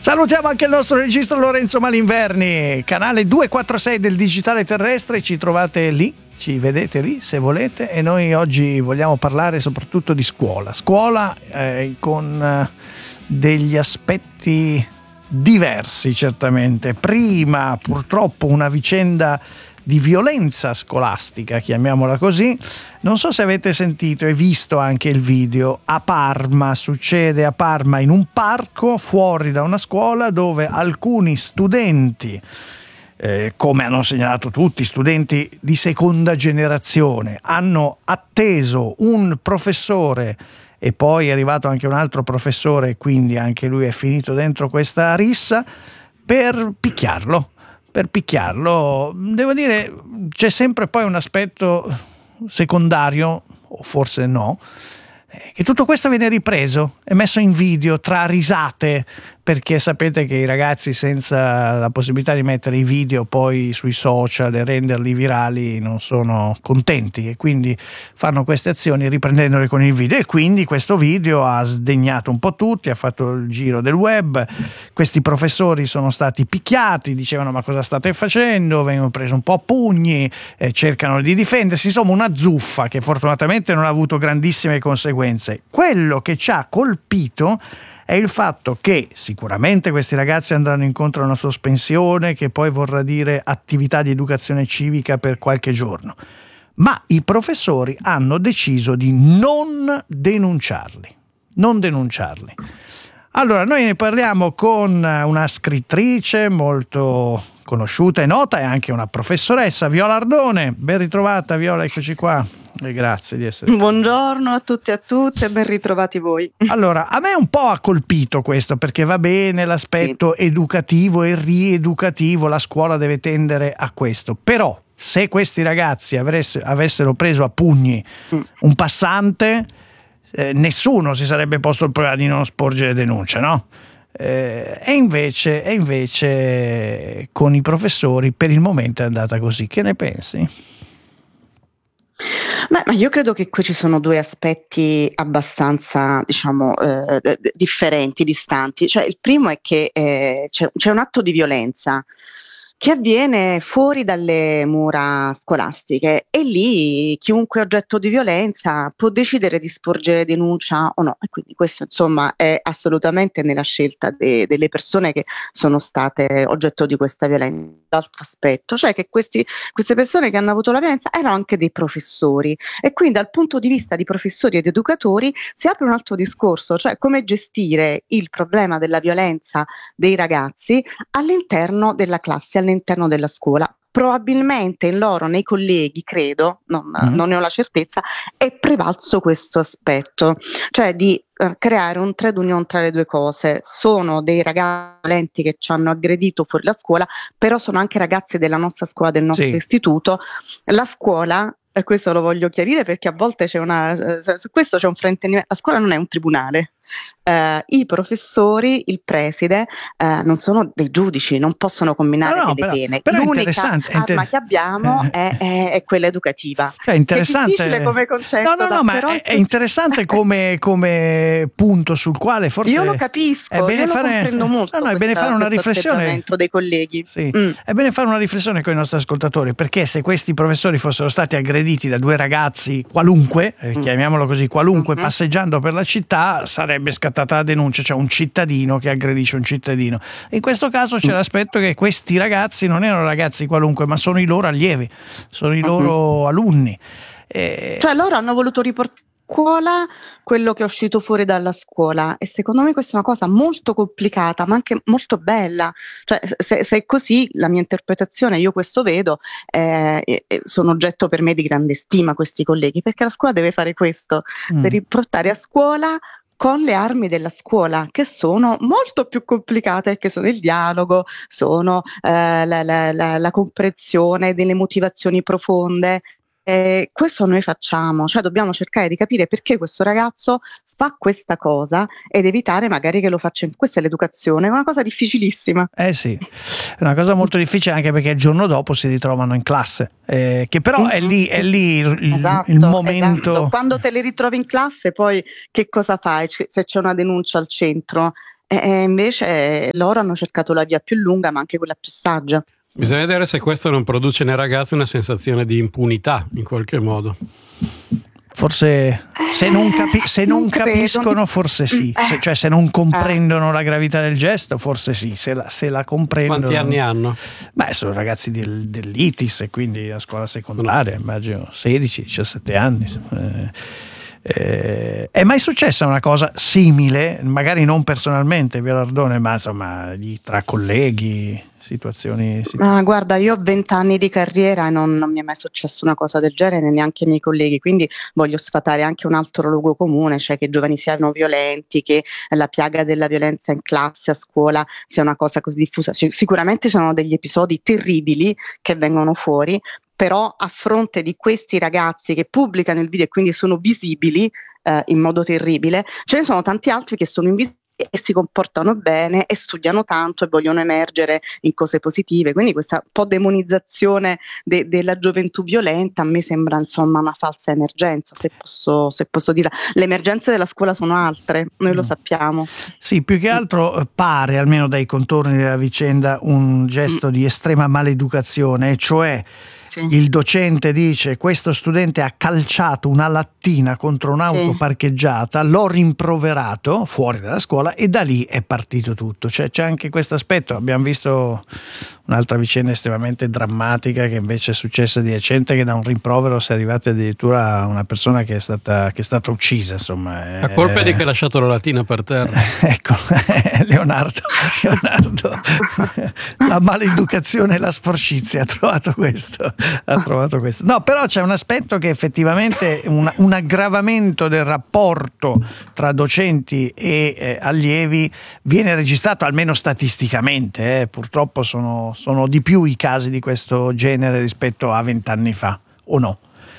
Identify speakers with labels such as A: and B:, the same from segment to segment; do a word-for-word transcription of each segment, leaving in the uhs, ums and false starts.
A: Salutiamo anche il nostro regista Lorenzo Malinverni, canale duecentoquarantasei del Digitale Terrestre, ci trovate lì, ci vedete lì se volete, e noi oggi vogliamo parlare soprattutto di scuola, scuola eh, con eh, degli aspetti diversi certamente. Prima purtroppo una vicenda di violenza scolastica, chiamiamola così. Non so se avete sentito e visto anche il video. A Parma, succede a Parma in un parco fuori da una scuola dove alcuni studenti, eh, come hanno segnalato tutti, studenti di seconda generazione, hanno atteso un professore e poi è arrivato anche un altro professore, quindi anche lui è finito dentro questa rissa, per picchiarlo. Per picchiarlo, devo dire, c'è sempre poi un aspetto secondario, o forse no, che tutto questo viene ripreso e messo in video tra risate, perché sapete che i ragazzi senza la possibilità di mettere i video poi sui social e renderli virali non sono contenti, e quindi fanno queste azioni riprendendole con il video, e quindi questo video ha sdegnato un po' tutti, ha fatto il giro del web. Questi professori sono stati picchiati, dicevano ma cosa state facendo, vengono presi un po' a pugni, eh, cercano di difendersi, insomma una zuffa che fortunatamente non ha avuto grandissime conseguenze. Quello che ci ha colpito è il fatto che sicuramente questi ragazzi andranno incontro a una sospensione, che poi vorrà dire attività di educazione civica per qualche giorno, ma i professori hanno deciso di non denunciarli, non denunciarli. Allora, noi ne parliamo con una scrittrice molto conosciuta e nota, e anche una professoressa, Viola Ardone. Ben ritrovata Viola, eccoci qua. E grazie di essere.
B: Buongiorno a tutti e a tutte, ben ritrovati voi.
A: Allora, a me un po' ha colpito questo, perché va bene l'aspetto sì. educativo e rieducativo, la scuola deve tendere a questo, però se questi ragazzi avesse, avessero preso a pugni mm. un passante, eh, nessuno si sarebbe posto il problema di non sporgere denuncia, no? Eh, e invece, e invece con i professori per il momento è andata così. Che ne pensi?
B: Beh, ma io credo che qui ci sono due aspetti abbastanza, diciamo, eh, differenti, distanti. Cioè, il primo è che eh, c'è, c'è un atto di violenza che avviene fuori dalle mura scolastiche, e lì chiunque oggetto di violenza può decidere di sporgere denuncia o no, e quindi questo insomma è assolutamente nella scelta de- delle persone che sono state oggetto di questa violenza. L'altro aspetto, cioè che questi, queste persone che hanno avuto la violenza erano anche dei professori, e quindi dal punto di vista di professori ed educatori si apre un altro discorso, cioè come gestire il problema della violenza dei ragazzi all'interno della classe, all'interno della scuola. Probabilmente in loro, nei colleghi, credo, non, mm. non ne ho la certezza, è prevalso questo aspetto, cioè di eh, creare un trade union tra le due cose. Sono dei ragazzi violenti che ci hanno aggredito fuori la scuola, però sono anche ragazzi della nostra scuola, del nostro sì. istituto. La scuola, e questo lo voglio chiarire perché a volte c'è una, eh, su questo c'è un fraintendimento, la scuola non è un tribunale. Uh, i professori, il preside uh, non sono dei giudici, non possono comminare
A: no, no,
B: delle
A: però,
B: pene.
A: Però
B: l'unica
A: inter-
B: arma che abbiamo è, è, è quella educativa.
A: Cioè, interessante.
B: È difficile come concetto.
A: No, no, no,
B: ma
A: è, è interessante come, come punto sul quale forse
B: io lo capisco,
A: è bene
B: io
A: fare,
B: lo comprendo molto.
A: No, no, è
B: questa,
A: bene fare una riflessione
B: dei colleghi.
A: Sì,
B: mm.
A: è bene fare una riflessione con i nostri ascoltatori, perché se questi professori fossero stati aggrediti da due ragazzi qualunque, eh, chiamiamolo così, qualunque, mm-hmm. passeggiando per la città, sarebbe scattata la denuncia, cioè un cittadino che aggredisce un cittadino. In questo caso c'è l'aspetto che questi ragazzi non erano ragazzi qualunque, ma sono i loro allievi, sono i loro uh-huh. alunni. E... Cioè
B: loro hanno voluto riportare a scuola quello che è uscito fuori dalla scuola, e secondo me questa è una cosa molto complicata ma anche molto bella. Cioè, se, se è così, la mia interpretazione, io questo vedo, eh, sono oggetto per me di grande stima questi colleghi, perché la scuola deve fare questo, mm. deve riportare a scuola con le armi della scuola, che sono molto più complicate, che sono il dialogo, sono eh, la, la, la, la comprensione delle motivazioni profonde. Eh, questo noi facciamo, cioè dobbiamo cercare di capire perché questo ragazzo fa questa cosa ed evitare magari che lo faccia. Questa è l'educazione, è una cosa difficilissima.
A: Eh sì, è una cosa molto difficile, anche perché il giorno dopo si ritrovano in classe, eh, che però mm-hmm. è lì, è lì il,
B: esatto,
A: il momento.
B: Esatto. Quando te li ritrovi in classe, poi che cosa fai? Se c'è una denuncia al centro, e invece loro hanno cercato la via più lunga, ma anche quella più saggia.
C: Bisogna vedere se questo non produce nei ragazzi una sensazione di impunità in qualche modo.
A: Forse se non, capi- se non,
B: non
A: capiscono forse sì, se, cioè se non comprendono la gravità del gesto forse sì, se la, se la comprendono.
C: Quanti anni hanno?
A: Beh, sono ragazzi del, dell'I T I S e quindi a scuola secondaria, immagino sedici diciassette anni. Eh, eh, è mai successa una cosa simile, magari non personalmente, Vialardone, ma insomma tra colleghi? Situazioni, situazioni.
B: Ah, guarda, io ho vent'anni di carriera e non, non mi è mai successo una cosa del genere, neanche ai miei colleghi, quindi voglio sfatare anche un altro luogo comune, cioè che i giovani siano violenti, che la piaga della violenza in classe, a scuola, sia una cosa così diffusa. Sicuramente ci sono degli episodi terribili che vengono fuori, però a fronte di questi ragazzi che pubblicano il video e quindi sono visibili eh, in modo terribile, ce ne sono tanti altri che sono invisibili e si comportano bene e studiano tanto e vogliono emergere in cose positive, quindi questa un po' demonizzazione de- della gioventù violenta a me sembra insomma una falsa emergenza, se posso, se posso dire. Le emergenze della scuola sono altre, noi mm. lo sappiamo.
A: Sì, più che altro pare, almeno dai contorni della vicenda, un gesto mm. di estrema maleducazione, cioè sì. Il docente dice: questo studente ha calciato una lattina contro un'auto sì. parcheggiata, l'ho rimproverato fuori dalla scuola e da lì è partito tutto. Cioè, c'è anche questo aspetto. Abbiamo visto un'altra vicenda estremamente drammatica che invece è successa di recente, che da un rimprovero si è arrivati addirittura a una persona che è stata, che è stata uccisa, insomma.
C: A colpa eh, di che ha lasciato la lattina per terra.
A: Ecco, Leonardo, Leonardo la maleducazione e la sporcizia ha trovato questo. Ha trovato questo. No, però c'è un aspetto che effettivamente un, un aggravamento del rapporto tra docenti e eh, allievi viene registrato, almeno statisticamente. Eh. Purtroppo sono, sono di più i casi di questo genere rispetto a vent'anni fa, o no?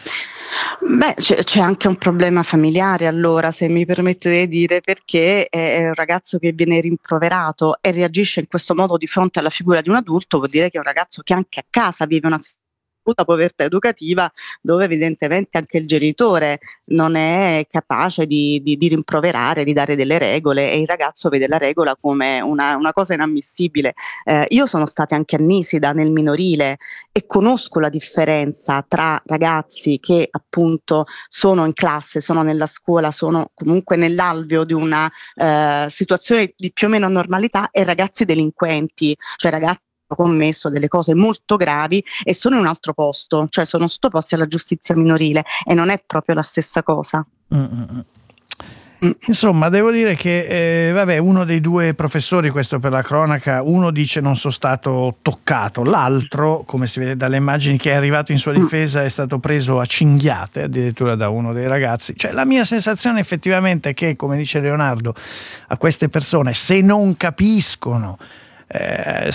B: Beh, c'è, c'è anche un problema familiare, allora, se mi permettete di dire, perché è un ragazzo che viene rimproverato e reagisce in questo modo di fronte alla figura di un adulto, vuol dire che è un ragazzo che anche a casa vive una povertà educativa, dove evidentemente anche il genitore non è capace di, di, di rimproverare, di dare delle regole, e il ragazzo vede la regola come una, una cosa inammissibile. Eh, io sono stata anche a Nisida nel minorile e conosco la differenza tra ragazzi che appunto sono in classe, sono nella scuola, sono comunque nell'alveo di una eh, situazione di più o meno normalità, e ragazzi delinquenti, cioè ragazzi commesso delle cose molto gravi e sono in un altro posto, cioè sono sottoposti alla giustizia minorile, e non è proprio la stessa cosa.
A: Mm-hmm. Mm. Insomma, devo dire che eh, vabbè, uno dei due professori, questo per la cronaca, uno dice non sono stato toccato, l'altro, come si vede dalle immagini, che è arrivato in sua difesa, mm. è stato preso a cinghiate addirittura da uno dei ragazzi. Cioè, la mia sensazione effettivamente è che, come dice Leonardo, a queste persone, se non capiscono, Eh,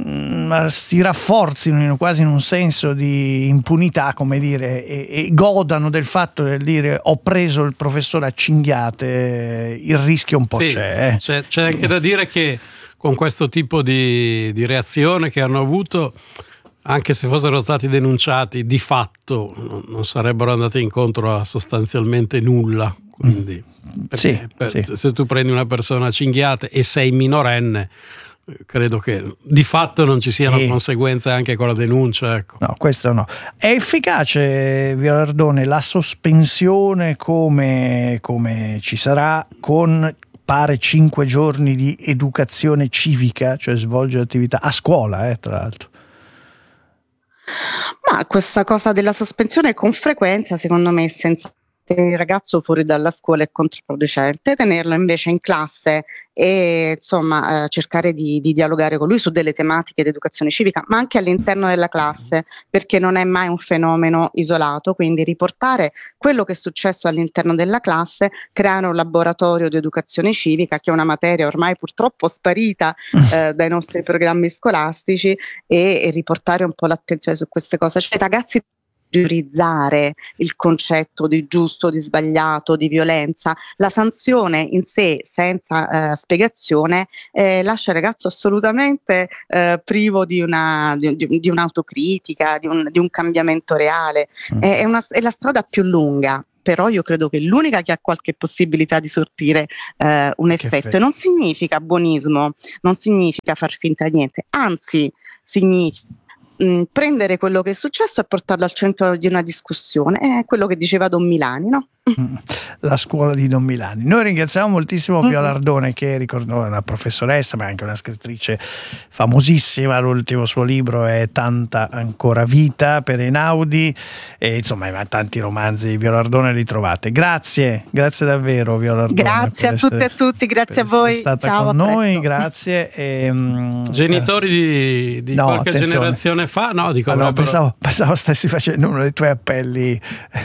A: si rafforzino quasi in un senso di impunità, come dire, e, e godano del fatto di dire ho preso il professore a cinghiate, il rischio un po' sì, c'è, eh.
C: c'è. C'è anche da dire che con questo tipo di, di reazione che hanno avuto, anche se fossero stati denunciati, di fatto non, non sarebbero andati incontro a sostanzialmente nulla. Quindi,
A: sì,
C: per,
A: sì.
C: se tu prendi una persona a cinghiate e sei minorenne, credo che di fatto non ci siano sì. conseguenze anche con la denuncia, ecco.
A: No, questo no. È efficace, Vialardone, la sospensione come, come ci sarà con, pare, cinque giorni di educazione civica, cioè svolgere attività a scuola, eh, tra l'altro?
B: Ma questa cosa della sospensione con frequenza, secondo me, è senza il ragazzo fuori dalla scuola è controproducente. Tenerlo invece in classe e insomma eh, cercare di, di dialogare con lui su delle tematiche di educazione civica, ma anche all'interno della classe, perché non è mai un fenomeno isolato, quindi riportare quello che è successo all'interno della classe, creare un laboratorio di educazione civica, che è una materia ormai purtroppo sparita eh, dai nostri programmi scolastici, e, e riportare un po' l'attenzione su queste cose. Cioè, ragazzi, priorizzare il concetto di giusto, di sbagliato, di violenza. La sanzione in sé, senza eh, spiegazione, eh, lascia il ragazzo assolutamente eh, privo di, una, di, di un'autocritica, di un, di un cambiamento reale. Mm. È, è, una, è la strada più lunga, però io credo che l'unica che ha qualche possibilità di sortire eh, un effetto. effetto. E non significa buonismo, non significa far finta di niente, anzi significa mh, prendere quello che è successo e portarlo al centro di una discussione. È quello che diceva Don Milani, no?
A: La scuola di Don Milani. Noi ringraziamo moltissimo Viola mm-hmm. Ardone, che ricordo è una professoressa ma anche una scrittrice famosissima. L'ultimo suo libro è Tanta ancora vita per Einaudi, e insomma ha tanti romanzi. Viola Ardone li trovate. Grazie, grazie davvero Viola Ardone.
B: Grazie a tutte e a tutti, grazie a voi.
A: Stata
B: Ciao,
A: con noi, grazie. E,
C: Genitori di, di
A: no,
C: qualche
A: attenzione.
C: generazione fa, no, dico
A: allora,
C: no, però...
A: pensavo, pensavo stessi facendo uno dei tuoi appelli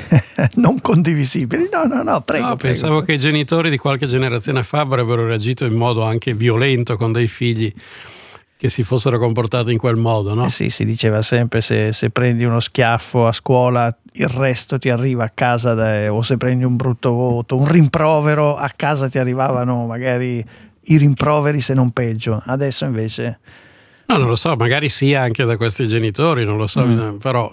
A: non condivisibili. No, no, no, prego.
C: No,
A: prego.
C: Pensavo che i genitori di qualche generazione fa avrebbero reagito in modo anche violento con dei figli che si fossero comportati in quel modo, no?
A: Eh sì, si diceva sempre se, se prendi uno schiaffo a scuola il resto ti arriva a casa, da, o se prendi un brutto voto, un rimprovero, a casa ti arrivavano magari i rimproveri se non peggio. Adesso invece...
C: No, non lo so, magari sia anche da questi genitori, non lo so, mm. però...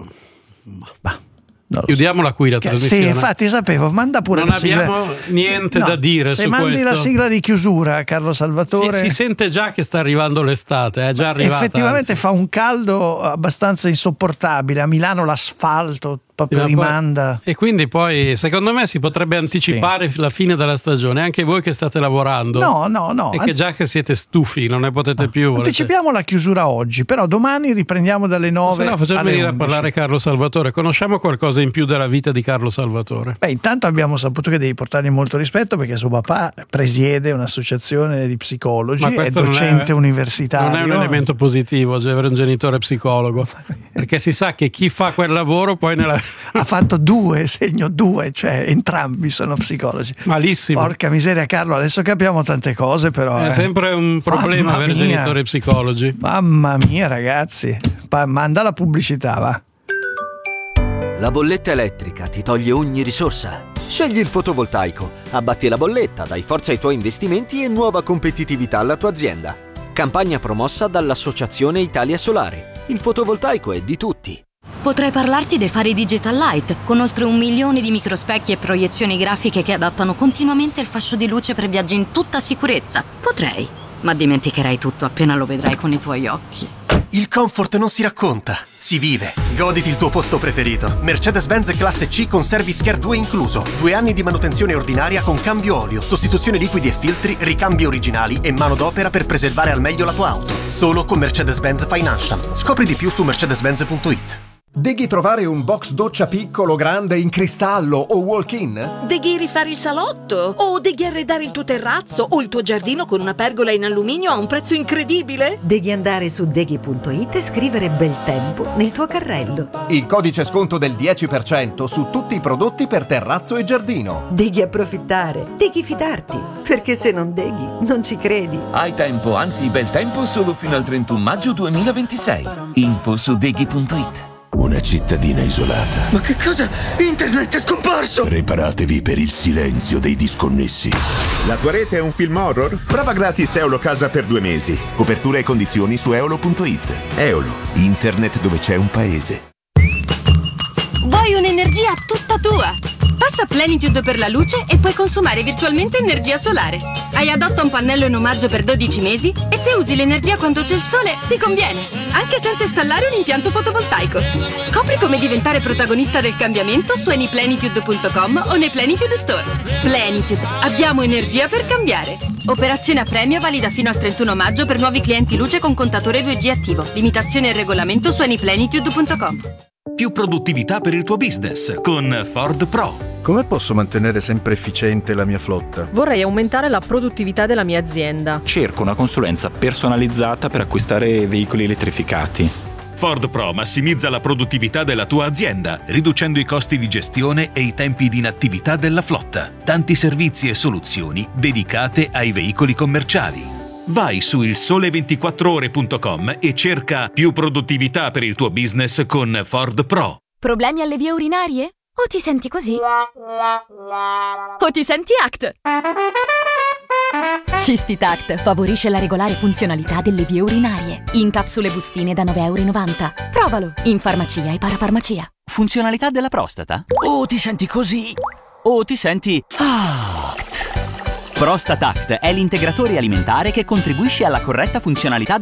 A: Bah.
C: Chiudiamola qui la trasmissione.
A: Sì, infatti sapevo, manda pure
C: non
A: la sigla.
C: Non abbiamo niente
A: no,
C: da dire
A: se
C: su
A: mandi
C: questo.
A: La sigla di chiusura, Carlo Salvatore.
C: Si, si sente già che sta arrivando l'estate, è già arrivata.
A: Effettivamente
C: anzi.
A: Fa un caldo abbastanza insopportabile. A Milano l'asfalto proprio
C: sì,
A: rimanda.
C: Poi, e quindi poi secondo me si potrebbe anticipare sì. la fine della stagione, anche voi che state lavorando.
A: No, no, no.
C: E che già che siete stufi, non ne potete
A: no.
C: più. Volete...
A: Anticipiamo la chiusura oggi, però domani riprendiamo dalle nove.
C: Se no, facciamo venire
A: undici.
C: A parlare Carlo Salvatore. Conosciamo qualcosa in più della vita di Carlo Salvatore?
A: Beh, intanto abbiamo saputo che devi portargli molto rispetto perché suo papà presiede un'associazione di psicologi, è docente
C: non è,
A: universitario.
C: Non è un elemento positivo, cioè avere un genitore psicologo, perché si sa che chi fa quel lavoro poi nella...
A: ha fatto due, segno due, cioè entrambi sono psicologi.
C: Malissimo.
A: Porca miseria Carlo, adesso capiamo tante cose però.
C: È
A: eh.
C: sempre un problema Mamma avere mia. Genitori psicologi.
A: Mamma mia ragazzi, pa- manda la pubblicità, va.
D: La bolletta elettrica ti toglie ogni risorsa. Scegli il fotovoltaico, abbatti la bolletta, dai forza ai tuoi investimenti e nuova competitività alla tua azienda. Campagna promossa dall'Associazione Italia Solare. Il fotovoltaico è di tutti.
E: Potrei parlarti dei fari Digital Light, con oltre un milione di microspecchi e proiezioni grafiche che adattano continuamente il fascio di luce per viaggi in tutta sicurezza. Potrei, ma dimenticherai tutto appena lo vedrai con i tuoi occhi.
F: Il comfort non si racconta, si vive. Goditi il tuo posto preferito. Mercedes-Benz Classe C con Service Care due incluso. Due anni di manutenzione ordinaria con cambio olio, sostituzione liquidi e filtri, ricambi originali e manodopera per preservare al meglio la tua auto. Solo con Mercedes-Benz Financial. Scopri di più su mercedes benz punto it.
G: Deghi trovare un box doccia piccolo, grande, in cristallo o walk-in?
H: Deghi rifare il salotto? O deghi arredare il tuo terrazzo o il tuo giardino con una pergola in alluminio a un prezzo incredibile?
I: Devi andare su deghi punto it e scrivere bel tempo nel tuo carrello.
G: Il codice sconto del dieci per cento su tutti i prodotti per terrazzo e giardino.
I: Devi approfittare, devi fidarti, perché se non deghi non ci credi.
J: Hai tempo, anzi bel tempo solo fino al trentuno maggio duemilaventisei. Info su deghi punto it.
K: Una cittadina isolata.
L: Ma che cosa? Internet è scomparso!
K: Preparatevi per il silenzio dei disconnessi.
M: La tua rete è un film horror? Prova gratis Eolo Casa per due mesi. Copertura e condizioni su eolo punto it. Eolo, internet dove c'è un paese.
N: Vuoi un'energia tutta tua? Passa Plenitude per la luce e puoi consumare virtualmente energia solare. Hai adotta un pannello in omaggio per dodici mesi e se usi l'energia quando c'è il sole ti conviene, anche senza installare un impianto fotovoltaico. Scopri come diventare protagonista del cambiamento su any plenitude punto com o nei Plenitude Store. Plenitude, abbiamo energia per cambiare. Operazione a premio valida fino al trentuno maggio per nuovi clienti luce con contatore due G attivo. Limitazione e regolamento su any plenitude punto com.
O: Più produttività per il tuo business con Ford Pro.
P: Come posso mantenere sempre efficiente la mia flotta?
Q: Vorrei aumentare la produttività della mia azienda.
R: Cerco una consulenza personalizzata per acquistare veicoli elettrificati.
O: Ford Pro massimizza la produttività della tua azienda, riducendo i costi di gestione e i tempi di inattività della flotta. Tanti servizi e soluzioni dedicate ai veicoli commerciali. Vai su il sole ventiquattro ore punto com e cerca più produttività per il tuo business con Ford Pro.
N: Problemi alle vie urinarie? O ti senti così? O ti senti A C T? Cistitact favorisce la regolare funzionalità delle vie urinarie. In capsule bustine da nove e novanta euro. Provalo in farmacia e parafarmacia.
S: Funzionalità della prostata?
L: O ti senti così?
S: o ti senti ah. Prostatact è l'integratore alimentare che contribuisce alla corretta funzionalità